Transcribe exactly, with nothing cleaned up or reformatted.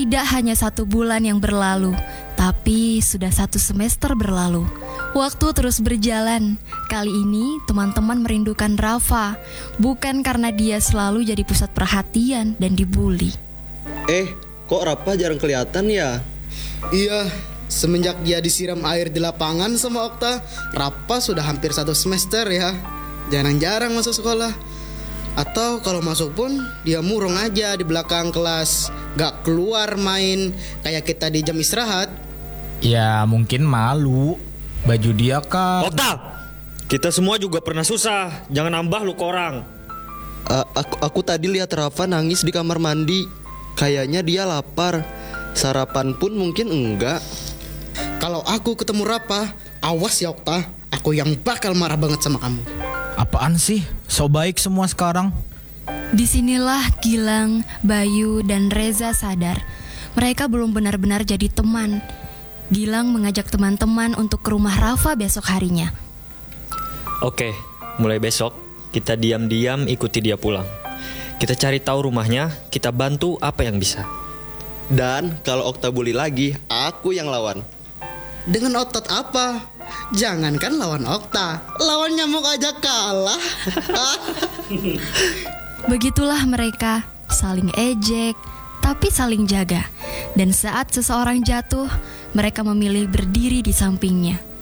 Tidak hanya satu bulan yang berlalu, tapi sudah satu semester berlalu. Waktu terus berjalan. Kali ini teman-teman merindukan Rafa, bukan karena dia selalu jadi pusat perhatian dan dibully. Eh, kok Rafa jarang kelihatan ya? Iya, semenjak dia disiram air di lapangan sama Okta, Rafa sudah hampir satu semester ya. Jarang-jarang masuk sekolah. Atau kalau masuk pun dia murung aja di belakang kelas, gak keluar main kayak kita di jam istirahat. Ya mungkin malu. Baju dia kan. Okta, kita semua juga pernah susah. Jangan nambah lu ke orang. A- aku, aku tadi lihat Rafa nangis di kamar mandi. Kayaknya dia lapar. Sarapan pun mungkin enggak. Kalau aku ketemu Rafa, awas ya Okta, aku yang bakal marah banget sama kamu. Apaan sih? So baik semua sekarang. Disinilah Gilang, Bayu, dan Reza sadar mereka belum benar-benar jadi teman. Gilang mengajak teman-teman untuk ke rumah Rafa besok harinya. Oke, mulai besok kita diam-diam ikuti dia pulang. Kita cari tahu rumahnya, kita bantu apa yang bisa. Dan kalau Okta bully lagi, aku yang lawan. Dengan otot apa? Jangankan lawan Okta, lawan nyamuk aja kalah. Begitulah mereka, saling ejek, tapi saling jaga. Dan saat seseorang jatuh, mereka memilih berdiri di sampingnya.